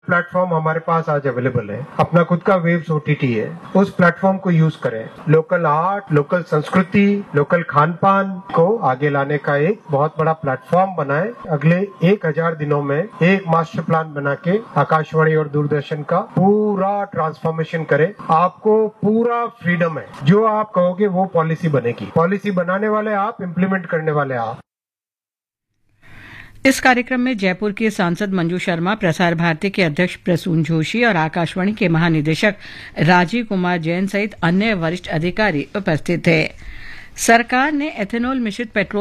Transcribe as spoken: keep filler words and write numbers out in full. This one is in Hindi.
प्लेटफॉर्म हमारे पास आज अवेलेबल है, अपना खुद का वेव्स ओटीटी है, उस प्लेटफॉर्म को यूज करें। लोकल आर्ट, लोकल संस्कृति, लोकल खान पान को आगे लाने का एक बहुत बड़ा प्लेटफॉर्म बनाए। अगले एक हजार दिनों में एक मास्टर प्लान बना के आकाशवाणी और दूरदर्शन का पूरा ट्रांसफॉर्मेशन करे। आपको पूरा फ्रीडम है, जो आप कहोगे वो पॉलिसी बनेगी। पॉलिसी बनाने वाले आप, इम्प्लीमेंट करने वाले आप। इस कार्यक्रम में जयपुर के सांसद मंजू शर्मा, प्रसार भारती के अध्यक्ष प्रसून जोशी और आकाशवाणी के महानिदेशक राजीव कुमार जैन सहित अन्य वरिष्ठ अधिकारी उपस्थित थे। सरकार ने एथेनॉल मिश्रित पेट्रोल